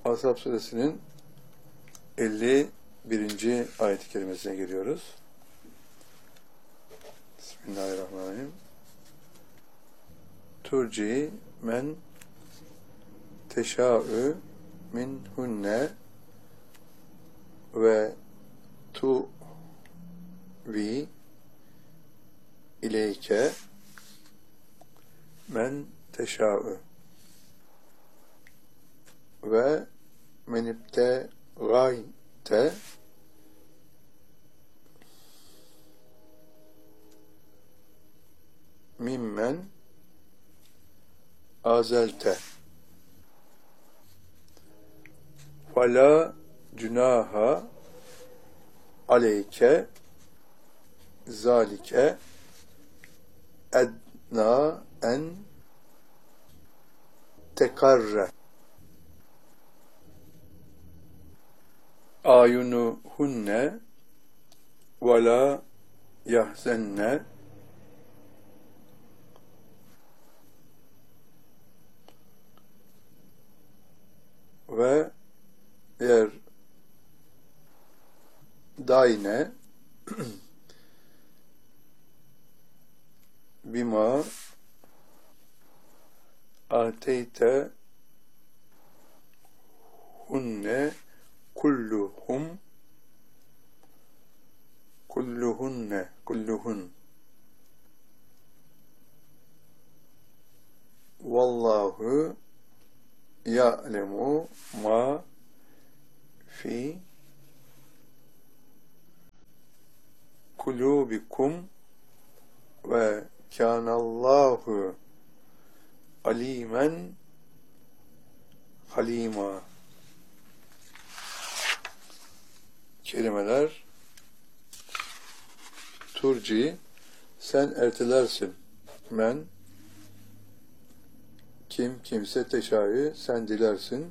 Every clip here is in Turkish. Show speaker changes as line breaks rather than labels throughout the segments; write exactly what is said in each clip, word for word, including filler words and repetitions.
Ahzab suresinin elli birinci ayet-i kerimesine geliyoruz. Bismillahirrahmanirrahim. Turci men teşâ'ü minhunne ve tu vi ileyke men teşâ'ü ve menipte gayte mimmen azelte fala cunaha aleyke zalike edna en tekarre ayunuhunne ve la yahzenne ve eğer dayne bima ateyte hunne kulluhum kulluhunne kulluhun vallahu ya'lemu ma fi kulubikum ve kânallâhu alîmen halîmâ. Kelimeler: turci, sen ertelersin. Men, kim kimse, teşâ'ü, sen dilersin.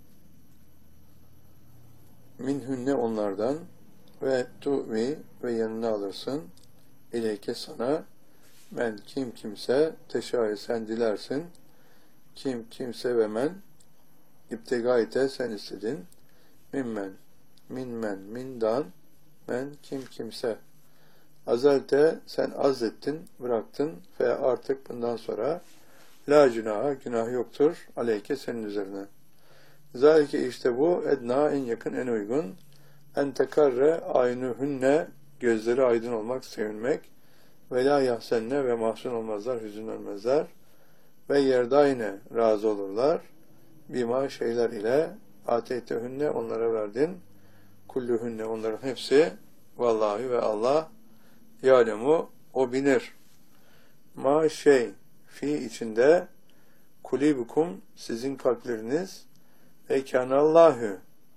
Minhünne, onlardan, ve tu'vi, ve yanına alırsın. İleyke, sana. Men, kim kimse, teşâ'ü, sen dilersin. Kim kimse ve men, iptegâite, sen istedin. Mimmen, minmen, mindan, men, kim kimse. Azelte, sen azlettin, bıraktın. Fe, artık bundan sonra la günaha, günah yoktur. Aleyke, senin üzerine. Zalike, işte bu, edna, en yakın, en uygun. En tekarre aynuhunne, gözleri aydın olmak, sevinmek. Ve la yahsenne, ve mahzun olmazlar, hüzünlenmezler. Ve yerdayne, razı olurlar. Bima, şeyler ile ateytehünne, onlara verdin. Kulluhünne, onların hepsi. Vallahi ve Allah yâlemu, o bilir. Ma şey, fi içinde, kulibukum, sizin kalpleriniz, ve kânallâhü,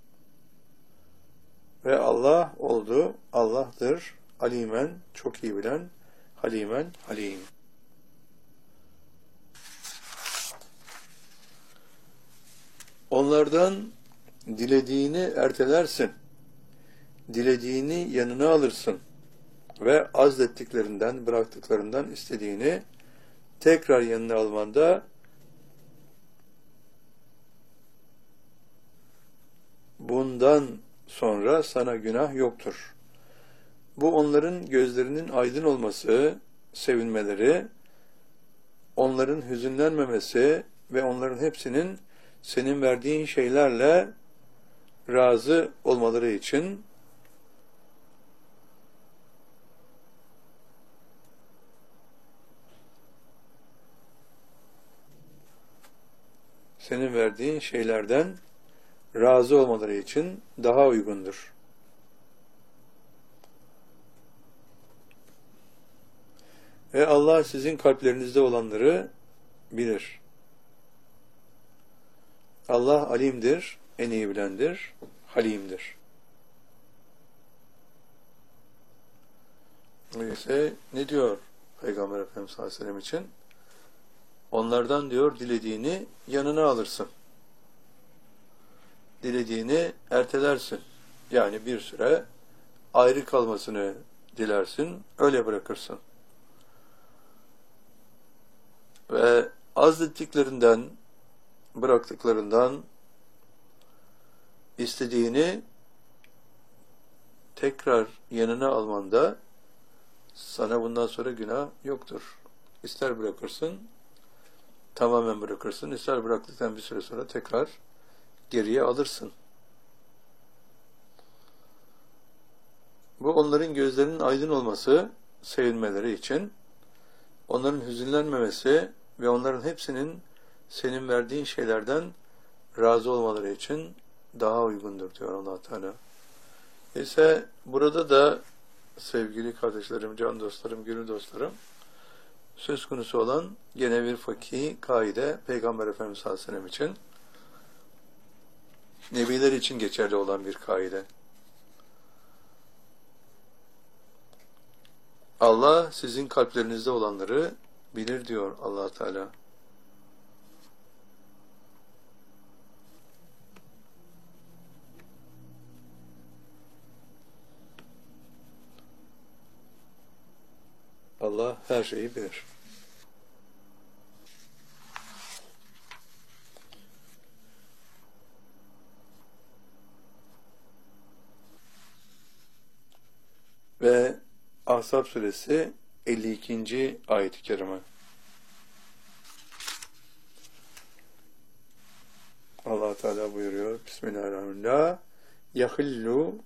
ve Allah oldu, Allah'tır, alimen, çok iyi bilen, halimen, halim. Onlardan dilediğini ertelersin, dilediğini yanına alırsın ve azlettiklerinden, bıraktıklarından istediğini tekrar yanına almanda bundan sonra sana günah yoktur. Bu onların gözlerinin aydın olması, sevinmeleri, onların hüzünlenmemesi ve onların hepsinin senin verdiğin şeylerle razı olmaları için senin verdiğin şeylerden razı olmaları için daha uygundur. Ve Allah sizin kalplerinizde olanları bilir. Allah alimdir, en iyi bilendir, halimdir. Öyleyse ne diyor Peygamber Efendimiz sallallahu aleyhi ve sellem için? Onlardan diyor dilediğini yanına alırsın. Dilediğini ertelersin. Yani bir süre ayrı kalmasını dilersin, öyle bırakırsın. Ve azlettiklerinden, bıraktıklarından istediğini tekrar yanına almanda sana bundan sonra günah yoktur. İster bırakırsın, tamamen bırakırsın, ister bıraktıktan bir süre sonra tekrar geriye alırsın. Bu onların gözlerinin aydın olması, sevinmeleri için, onların hüzünlenmemesi ve onların hepsinin senin verdiğin şeylerden razı olmaları için daha uygundur diyor Allah Teala. İşte burada da sevgili kardeşlerim, can dostlarım, gönül dostlarım, söz konusu olan gene bir fakih kaide Peygamber Efendimiz sallallahu aleyhi ve sellem için, nebiler için geçerli olan bir kaide. Allah sizin kalplerinizde olanları bilir diyor Allah Teala. Allah her şeyi bilir. Ve Ahzab suresi elli ikinci ayet-i kerime. Allah Teala buyuruyor. Bismillahirrahmanirrahim. La yahillu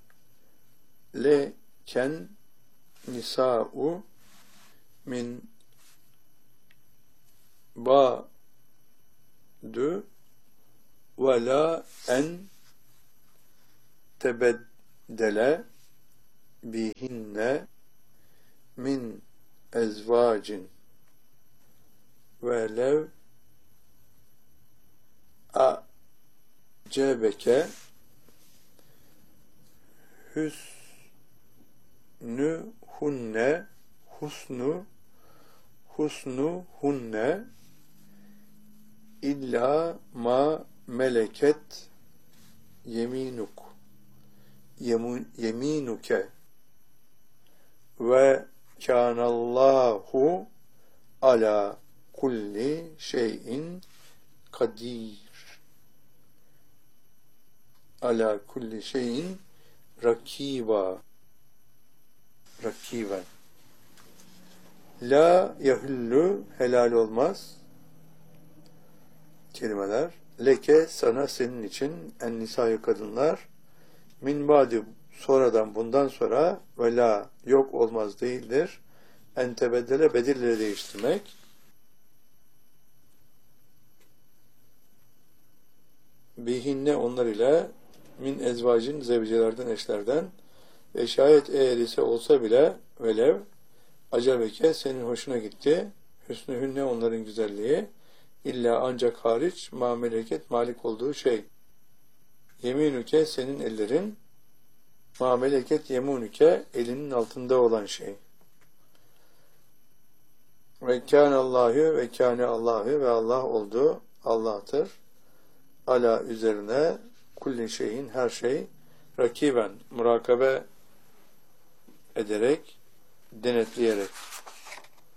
leken nisa'u min ba'du ve la en tebeddele bihinne min ezvacin ve lev a'cebeke husnuhunne husnu husnuhunne illa ma meleket yeminuk yemun, yeminuke ve kânallâhu ala kulli şeyin kadir ala kulli şeyin rakiba rakiben. La yahillu helal olmaz kelimeler. Leke sana senin için en nisa'yı kadınlar min ba'di sonradan bundan sonra ve la yok olmaz değildir. En tebeddele bedirleri değiştirmek. Bihinne onlar ile min ezvacin zevcelerden eşlerden ve şayet eğer ise olsa bile velev acabeke senin hoşuna gitti. Hüsnühünne onların güzelliği illa ancak hariç ma meleket malik olduğu şey. Yeminüke senin ellerin ma meleket yemunüke elinin altında olan şey. Ve kânallâhu ve kâne Allahü ve Allah oldu. Allah'tır. Ala üzerine kulli şeyin her şey rakiben murakabe ederek denetleyerek